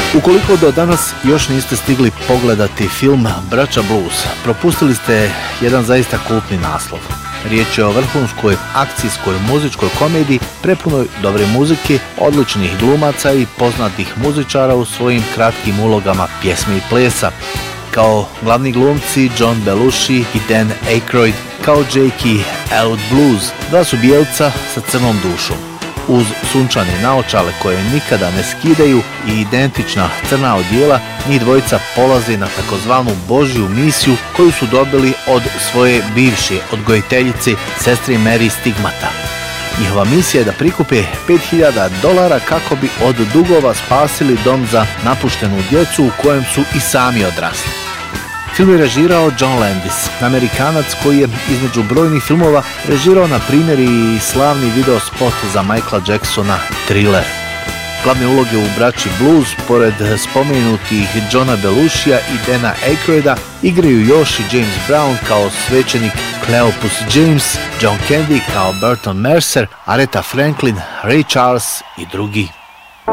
Ukoliko do danas još niste stigli pogledati film Braća Blues, propustili ste jedan zaista kultni naslov. Riječ je o vrhunskoj akcijskoj muzičkoj komediji prepunoj dobre muzike, odličnih glumaca i poznatih muzičara u svojim kratkim ulogama pjesme i plesa. Kao glavni glumci John Belushi i Dan Aykroyd, kao Jake i Elwood Blues, dva su bijelca sa crnom dušom. Uz sunčane naočale koje nikada ne skidaju i identična crna odijela, njih dvojica polaze na takozvanu Božju misiju koju su dobili od svoje bivše odgojiteljice, sestre Mary Stigmata. Njihova misija je da prikupe $5.000 kako bi od dugova spasili dom za napuštenu djecu u kojem su i sami odrasli. Film je režirao John Landis, Amerikanac koji je između brojnih filmova režirao na primjer i slavni video spot za Michaela Jacksona Thriller. Glavne uloge u Braći Blues, pored spomenutih Johna Belushija i Dana Aykroyda, igraju još i James Brown kao svećenik Cleopas James, John Candy kao Burton Mercer, Aretha Franklin, Ray Charles i drugi.